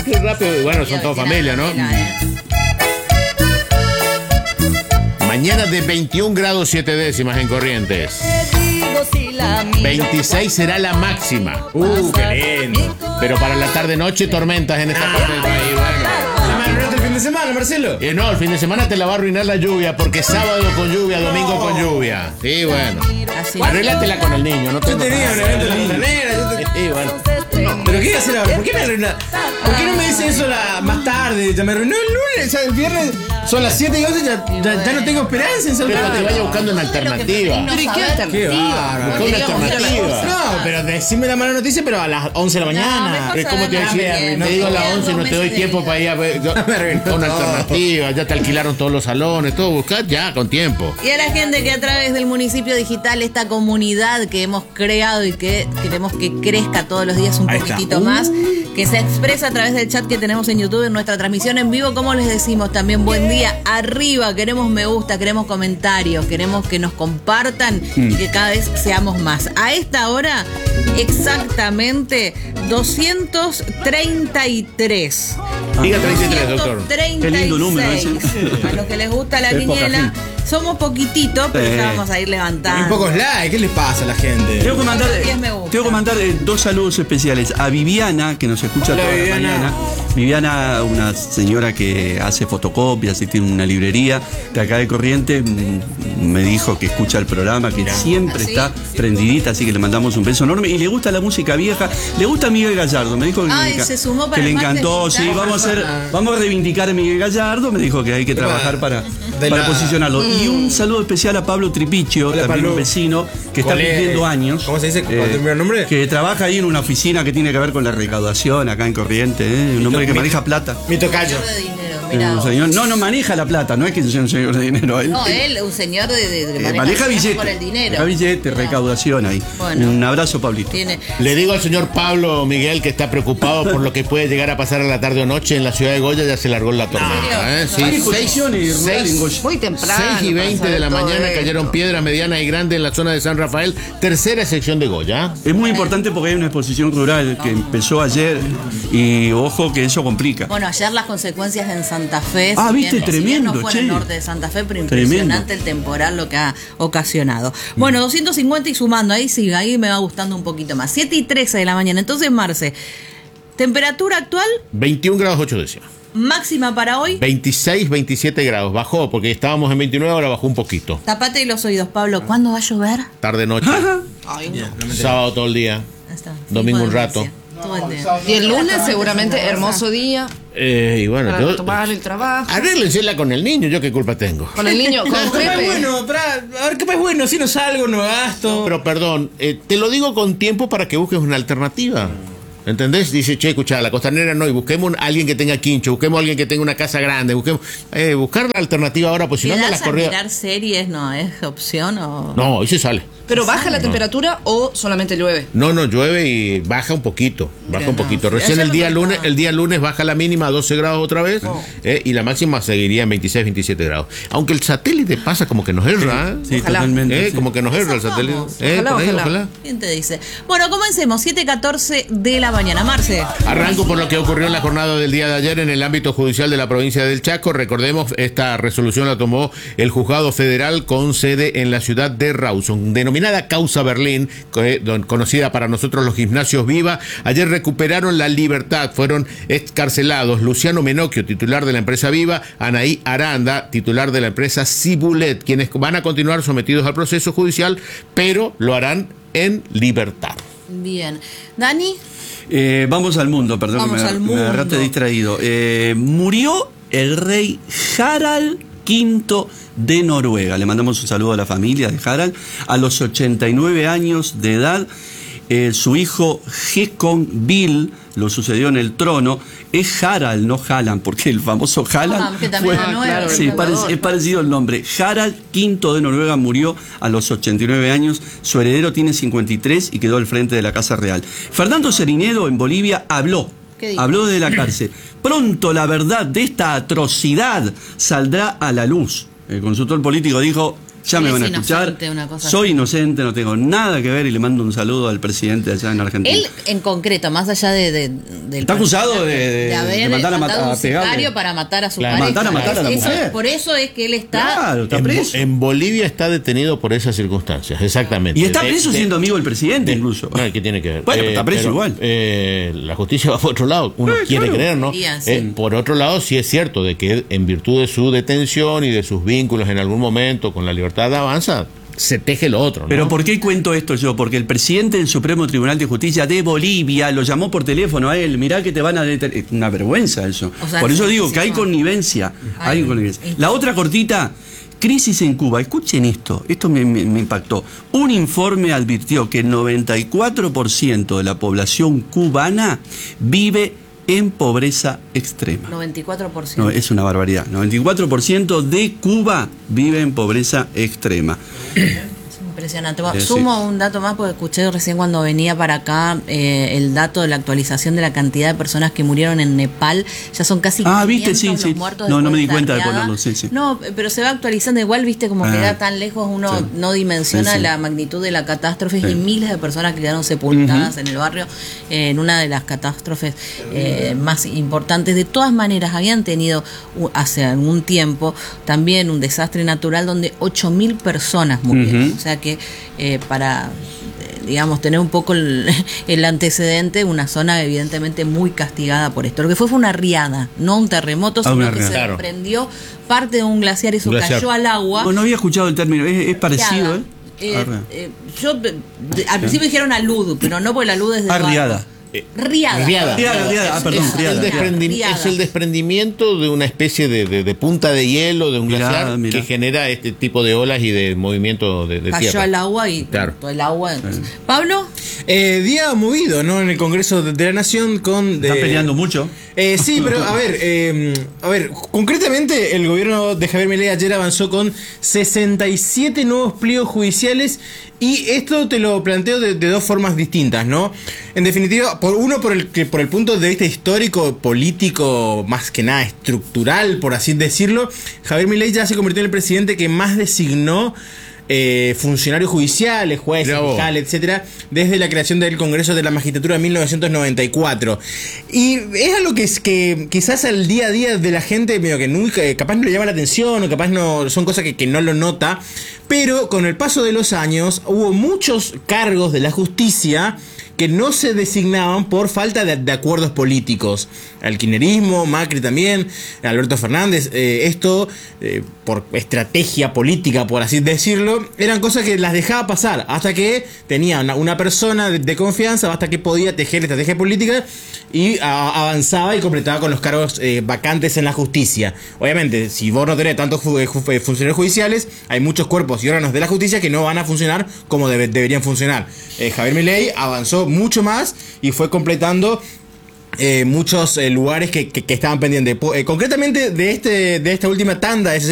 Qué rápido. Bueno, son toda familia, ¿no? Mañana de 21 grados 7 décimas en Corrientes. 26 será la máxima. Qué lindo. Pero para la tarde-noche, tormentas en esta parte del país. ¿El fin de semana, Marcelo? No, el fin de semana te la va a arruinar la lluvia, porque sábado con lluvia, domingo con lluvia. Sí, bueno. Arréglatela con el niño, no te. Yo tenía un evento en la costanera. Sí, bueno. ¿Pero qué voy a hacer ahora? ¿Por qué me arruina? ¿Por qué no me dice eso más tarde? Ya me arruinó el lunes, ya el viernes. Son las 7 y 11, ya no tengo esperanza en Pero salvar. te vaya buscando una alternativa. ¿Pero y qué Qué alternativa? bárbaro. Busca una alternativa. No, pero decime la mala noticia, pero a las 11 de la mañana. mejor Es como te decía, te digo a las 11 y no te doy tiempo para ir a ver. Busca una alternativa, ya te alquilaron todos los salones, todo, buscar ya con tiempo. Y a la gente que a través del municipio digital, esta comunidad que hemos creado y que queremos que crezca todos los días un Ahí está. poquitito más, que se expresa a través del chat que tenemos en YouTube, en nuestra transmisión en vivo, como les decimos también, buen día, arriba, queremos me gusta, queremos comentarios, queremos que nos compartan y que cada vez seamos más. A esta hora, exactamente 233. Diga 33, doctor. 236. Qué lindo número ese. A los que les gusta la Es poca quiniela, gente. somos poquititos, pero ya vamos a ir Hay levantando. pocos likes, ¿qué les pasa a la gente? Tengo que mandar, 10 me gusta. dos saludos especiales a Viviana, que nos escucha Hola, toda la Viviana. mañana. Viviana, una señora que hace fotocopias y tiene una librería de acá de Corrientes, me dijo que escucha el programa, que siempre está prendidita, así que le mandamos un beso enorme. Y le gusta la música vieja, le gusta Miguel Gallardo, me dijo que, Ay, se sumó para que le el martes encantó. digital. Sí, vamos a reivindicar a Miguel Gallardo, me dijo que hay que trabajar para posicionarlo. Y un saludo especial a Pablo Tripichio, Hola, también Pablo. un vecino que está Colega. cumpliendo años. ¿Cómo se dice? ¿Cuál es el nombre? Que trabaja ahí en una oficina que tiene que ver con la recaudación acá en Corrientes, un hombre que maneja plata. Mi tocayo. Señor de dinero, mirá Un vos. señor, no maneja la plata, no es que sea un señor de dinero. Él, No, él, un señor de maneja billetes. por el dinero. Maneja billetes, recaudación ahí. Bueno. Un abrazo, Pablito. Tiene. Le digo al señor Pablo Miguel que está preocupado por lo que puede llegar a pasar a la tarde o noche en la ciudad de Goya, ya se largó la tormenta. Sí, Hay exposiciones rurales en Goya. Muy temprano. 6 y 20 de la para saber mañana todo cayeron esto. piedras medianas y grandes en la zona de San Rafael, tercera sección de Goya. Es muy importante porque hay una exposición rural que empezó ayer y ojo que eso complica. Bueno, ayer las consecuencias en Santa Fe. Ah, si viste, bien, si bien no tremendo, fue en el che. norte de Santa Fe, pero Tremendo. impresionante el temporal lo que ha ocasionado. Bueno, 250 y sumando, ahí sí, ahí me va gustando un poquito más. 7 y 13 de la mañana. Entonces, Marce, temperatura actual, 21 grados 8 décimas. máxima para hoy. 26, 27 grados. Bajó porque estábamos en 29, ahora bajó un poquito. Tapate los oídos, Pablo. ¿Cuándo va a llover? Tarde, noche. Ay, no. Sábado todo el día. Ahí está. Domingo Hijo un de rato. Marcia, todo el día. Y el lunes seguramente hermoso día Y bueno, para retomar el trabajo. arréglensela con el niño, yo qué culpa tengo. Con el niño, con Capaz Pepe. bueno, a ver, capaz bueno, si no salgo, no gasto. Pero perdón, te lo digo con tiempo para que busques una alternativa. ¿Entendés? Dice, che, escuchá, la costanera no, y busquemos a alguien que tenga quincho, busquemos a alguien que tenga una casa grande, busquemos, buscar la alternativa ahora, pues si no, anda las ¿Quedarse a corridas. mirar series no es opción o...? No, hoy se sale. ¿Pero baja la temperatura o solamente llueve? No, llueve y baja un poquito, baja un poquito. sí, Recién ayer el día lunes baja la mínima a 12 grados otra vez, y la máxima seguiría en 26, 27 grados. Aunque el satélite pasa como que nos erra, Sí, Ojalá. totalmente. sí. como que nos erra el satélite. Ojalá, Por ahí, ojalá. ¿Quién te dice? Bueno, comencemos, 7:14 de la mañana. Marce. Arranco por lo que ocurrió en la jornada del día de ayer en el ámbito judicial de la provincia del Chaco. Recordemos, esta resolución la tomó el juzgado federal con sede en la ciudad de Rawson, denominada Causa Berlín, conocida para nosotros los gimnasios Viva. Ayer recuperaron la libertad, fueron excarcelados Luciano Menocchio, titular de la empresa Viva, Anaí Aranda, titular de la empresa Cibulet, quienes van a continuar sometidos al proceso judicial, pero lo harán en libertad. Bien. Dani. Vamos al mundo, perdón, Vamos al me agarraste mundo. distraído. Murió el rey Harald V de Noruega. Le mandamos un saludo a la familia de Harald. A los 89 años de edad, su hijo Håkon Bill lo sucedió en el trono. Es Harald, no Haaland, porque el famoso Haaland que también ganó el sí, Salvador. es parecido el nombre. Harald V de Noruega murió a los 89 años. Su heredero tiene 53 y quedó al frente de la Casa Real. Fernando Cerinedo en Bolivia habló. ¿Qué dijo? Habló desde la cárcel. Pronto la verdad de esta atrocidad saldrá a la luz. El consultor político dijo, Ya me Él van a es escuchar. inocente, una cosa Soy así. inocente, no tengo nada que ver y le mando un saludo al presidente allá en Argentina. Él, en concreto, más allá del Está acusado de haber mandar a mandado a un pegarle. sicario para matar a su Claro, pareja. matar a la Eso- mujer. Por eso es que él está... Claro, está preso. En Bolivia está detenido por esas circunstancias, exactamente. Y está preso siendo amigo del presidente, incluso. No, ¿qué tiene que ver? Bueno, pero está preso igual. La justicia va por otro lado, uno quiere claro. creer, ¿no? Debería, sí. Por otro lado, sí es cierto de que en virtud de su detención y de sus vínculos en algún momento con la libertad de avanza, se teje lo otro, ¿no? Pero ¿por qué cuento esto yo? Porque el presidente del Supremo Tribunal de Justicia de Bolivia lo llamó por teléfono a él. Mirá que te van a detener. Una vergüenza eso. O sea, por eso sí, digo sí, que hay sí. connivencia. Hay Hay connivencia. injusticia. La otra cortita, crisis en Cuba. Escuchen esto. Esto me impactó. Un informe advirtió que el 94% de la población cubana vive en pobreza extrema. 94%. No, es una barbaridad. 94% de Cuba vive en pobreza extrema. Impresionante. Sí. Sumo un dato más porque escuché recién cuando venía para acá el dato de la actualización de la cantidad de personas que murieron en Nepal. Ya son casi 500 viste, sí, los sí. muertos No, no me después di cuenta de esta ponerlo, riada. sí. No, pero se va actualizando igual, viste, como Ah, queda tan lejos, uno sí. no dimensiona Sí, sí. la magnitud de la catástrofe y Sí. miles de personas que quedaron sepultadas en el barrio en una de las catástrofes más importantes. De todas maneras, habían tenido hace algún tiempo también un desastre natural donde 8.000 personas murieron. O sea que para, digamos, tener un poco el antecedente, una zona evidentemente muy castigada por esto. Lo que fue una riada, no un terremoto, sino una que se riada. Claro. desprendió parte de un glaciar y eso Un glaciar. cayó al agua. No había escuchado el término. Es parecido, Riada. ¿eh? Arre. Yo al principio dijeron alud, pero no porque la alud es de Arriada. barro. Riada. Riada. Riada. Perdón, Es riada. es el desprendimiento de una especie de punta de hielo, de un Mirá, glaciar, mirá. que genera este tipo de olas y de movimiento de Cayó tierra. al agua y Claro. todo el agua. Pablo, Día movido, ¿no? En el Congreso de la Nación con... Están peleando mucho. Sí, pero a ver, concretamente el gobierno de Javier Milei ayer avanzó con 67 nuevos pliegos judiciales y esto te lo planteo de dos formas distintas, ¿no? En definitiva, por el punto de vista histórico, político, más que nada estructural, por así decirlo, Javier Milei ya se convirtió en el presidente que más designó funcionarios judiciales, jueces, Mirá vos. fiscales, etcétera, desde la creación del Congreso de la Magistratura de 1994. Y es algo que quizás al día a día de la gente medio que nunca, capaz no le llama la atención o capaz no, son cosas que no lo nota, pero con el paso de los años hubo muchos cargos de la justicia que no se designaban por falta de acuerdos políticos. El kirchnerismo, Macri también, Alberto Fernández, esto por estrategia política, por así decirlo, eran cosas que las dejaba pasar hasta que tenía una persona de confianza, hasta que podía tejer estrategia política y avanzaba y completaba con los cargos vacantes en la justicia. Obviamente, si vos no tenés tantos funcionarios judiciales, hay muchos cuerpos y órganos de la justicia que no van a funcionar como deberían funcionar. Javier Milei avanzó mucho más y fue completando muchos lugares que estaban pendientes. Concretamente de esta última tanda de